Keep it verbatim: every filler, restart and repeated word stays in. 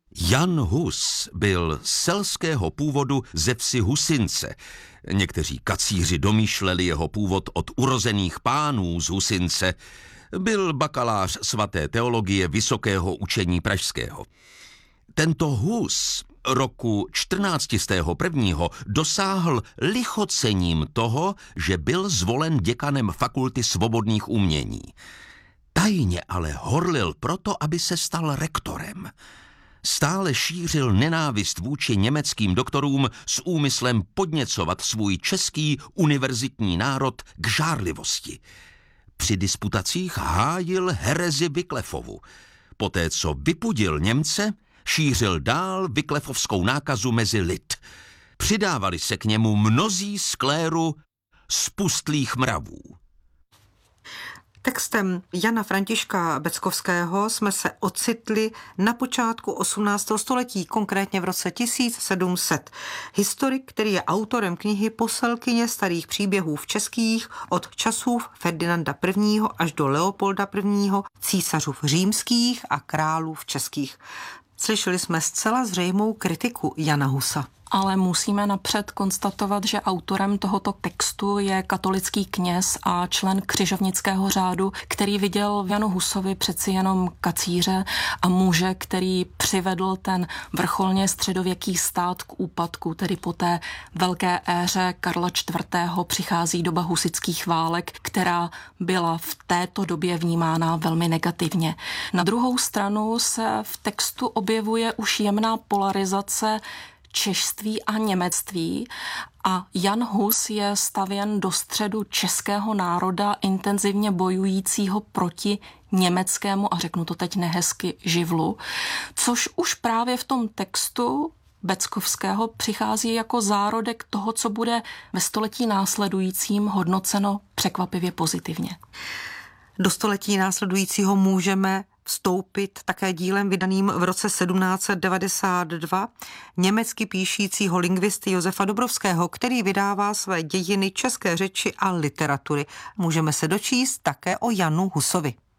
Jan Hus byl selského původu ze vsi Husince. Někteří kacíři domýšleli jeho původ od urozených pánů z Husince. Byl bakalář svaté teologie Vysokého učení pražského. Tento Hus roku čtrnáct set jedna dosáhl lichocením toho, že byl zvolen děkanem Fakulty svobodných umění. Tajně ale horlil proto, aby se stal rektorem. Stále šířil nenávist vůči německým doktorům s úmyslem podněcovat svůj český univerzitní národ k žárlivosti. Při disputacích hájil herezi Wycliffovu. Poté, co vypudil Němce, šířil dál Wycliffovskou nákazu mezi lid. Přidávali se k němu mnozí z kléru spustlých mravů. Textem Jana Františka Beckovského jsme se ocitli na počátku osmnáctého století, konkrétně v roce tisíc sedm set. Historik, který je autorem knihy Poselkyně starých příběhů v českých od časů Ferdinanda I. až do Leopolda I., císařů římských a králů českých. Slyšeli jsme zcela zřejmou kritiku Jana Husa. Ale musíme napřed konstatovat, že autorem tohoto textu je katolický kněz a člen křižovnického řádu, který viděl v Janu Husovi přeci jenom kacíře a muže, který přivedl ten vrcholně středověký stát k úpadku, tedy po té velké éře Karla čtvrtého. přichází doba husitských válek, která byla v této době vnímána velmi negativně. Na druhou stranu se v textu objevuje už jemná polarizace češství a němectví a Jan Hus je stavěn do středu českého národa intenzivně bojujícího proti německému, a řeknu to teď nehezky, živlu, což už právě v tom textu Beckovského přichází jako zárodek toho, co bude ve století následujícím hodnoceno překvapivě pozitivně. Do století následujícího můžeme vstoupit také dílem vydaným v roce sedmnáct set devadesát dva německy píšícího lingvisty Josefa Dobrovského, který vydává své dějiny české řeči a literatury. Můžeme se dočíst také o Janu Husovi.